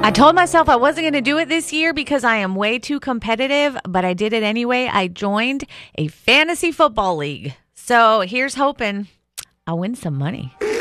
I told myself I wasn't going to do it this year because I am way too competitive, but I did it anyway. I joined a fantasy football league. So here's hoping I'll win some money.